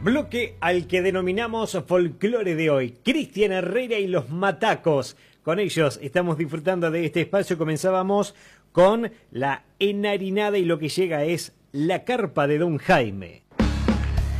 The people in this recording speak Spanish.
Bloque al que denominamos folclore de hoy. Cristian Herrera y los Matacos. Con ellos estamos disfrutando de este espacio. Comenzábamos con la enharinada y lo que llega es la carpa de Don Jaime.